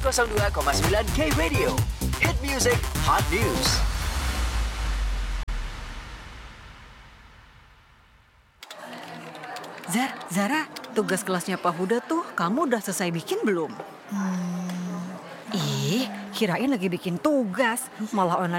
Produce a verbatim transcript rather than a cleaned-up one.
seratus dua koma sembilan K Radio. Hit Music Hot News. Zar, Zara, tugas kelasnya Pak Huda tuh kamu udah selesai bikin belum? Hmm, Ih, kirain lagi bikin tugas, malah online